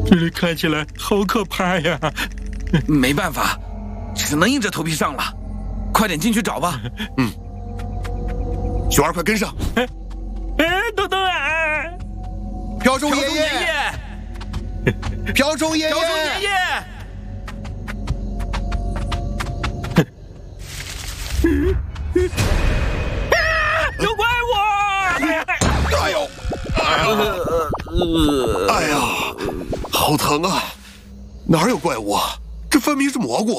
这里看起来好可怕呀！ 没办法，只能硬着头皮上了。快点进去找吧。 雪儿，快跟上！ 等等啊！ 瓢虫爷爷，瓢虫爷爷， 瓢虫爷爷！ 有怪物！ 哎呦！哎呀，好疼啊！哪有怪物啊？这分明是蘑菇。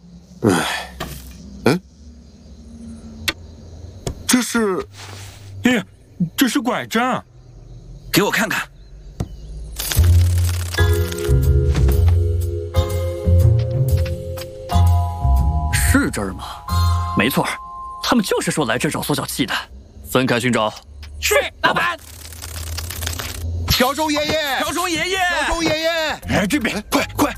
这是…… 哎呀，这是拐杖。 给我看看。 是这儿吗？没错，他们就是说来这找缩小器的。分开寻找。 是，老板。 瓢虫爷爷， 瓢虫爷爷， 瓢虫爷爷！ 哎，这边，快！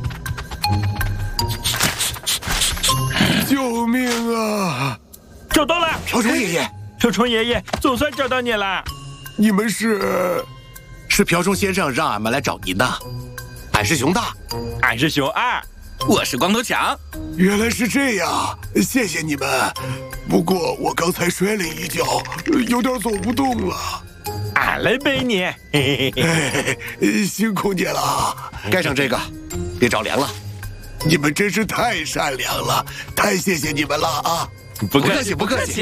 救命啊！ 找到了， 瓢虫爷爷， 瓢虫爷爷，总算找到你了。 你们是瓢虫先生让俺们来找您的。俺是熊大， 俺是熊二， 我是光头强。 原来是这样，谢谢你们。不过我刚才摔了一跤，有点走不动了。 俺来背你。嘿嘿嘿， 辛苦你了。 盖上这个，别着凉了。 你们真是太善良了，太谢谢你们了啊！ 不客气， 不客气。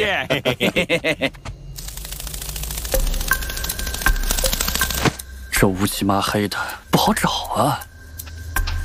这乌漆麻黑的，不好找啊。